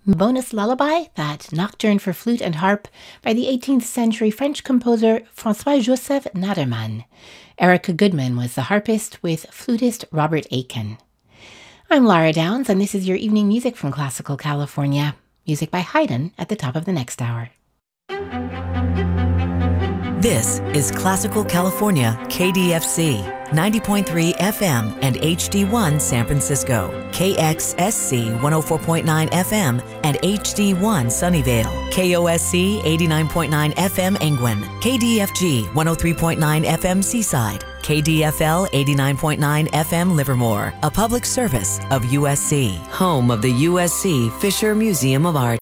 Bonus lullaby, that nocturne for flute and harp by the 18th century French composer François-Joseph Nadermann. Erica Goodman was the harpist with flutist Robert Aitken. I'm Lara Downs, and this is your evening music from Classical California. Music by Haydn at the top of the next hour. This is Classical California, KDFC, 90.3 FM and HD1 San Francisco, KXSC 104.9 FM and HD1 Sunnyvale, KOSC 89.9 FM Angwin, KDFG 103.9 FM Seaside, KDFL 89.9 FM Livermore, a public service of USC, home of the USC Fisher Museum of Art.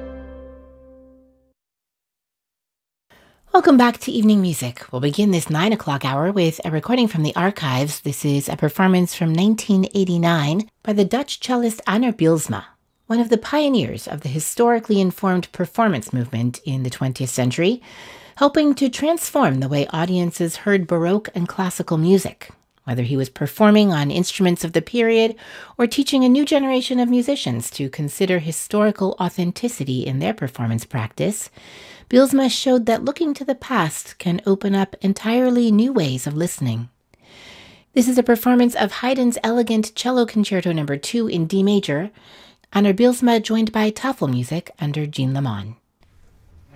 Welcome back to Evening Music. We'll begin this 9 o'clock hour with a recording from the archives. This is a performance from 1989 by the Dutch cellist Anar Bylsma, one of the pioneers of the historically informed performance movement in the 20th century, helping to transform the way audiences heard Baroque and classical music. Whether he was performing on instruments of the period or teaching a new generation of musicians to consider historical authenticity in their performance practice, Bylsma showed that looking to the past can open up entirely new ways of listening. This is a performance of Haydn's elegant Cello Concerto No. 2 in D major, Anar Bylsma joined by Tafelmusik under Jean Lamont.